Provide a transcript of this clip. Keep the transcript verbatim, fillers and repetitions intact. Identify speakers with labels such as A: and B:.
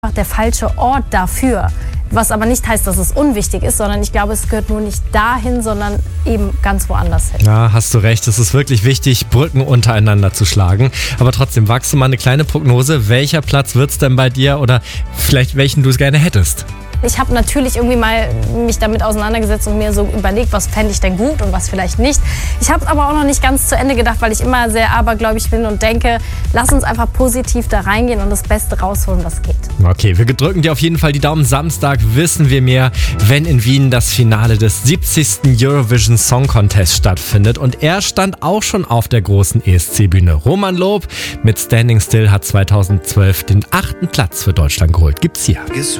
A: der falsche Ort dafür. Was aber nicht heißt, dass es unwichtig ist, sondern ich glaube, es gehört nur nicht dahin, sondern eben ganz woanders hin.
B: Ja, hast du recht. Es ist wirklich wichtig, Brücken untereinander zu schlagen. Aber trotzdem, wagst du mal eine kleine Prognose. Welcher Platz wird es denn bei dir oder vielleicht welchen du es gerne hättest?
A: Ich habe natürlich irgendwie mal mich damit auseinandergesetzt und mir so überlegt, was fände ich denn gut und was vielleicht nicht. Ich habe es aber auch noch nicht ganz zu Ende gedacht, weil ich immer sehr abergläubig bin und denke, lass uns einfach positiv da reingehen und das Beste rausholen, was geht.
B: Okay, wir drücken dir auf jeden Fall die Daumen. Samstag wissen wir mehr, wenn in Wien das Finale des siebzigsten Eurovision Song Contest stattfindet. Und er stand auch schon auf der großen E S C-Bühne. Roman Lob mit Standing Still hat zweitausendzwölf den achten Platz für Deutschland geholt. Gibt's hier.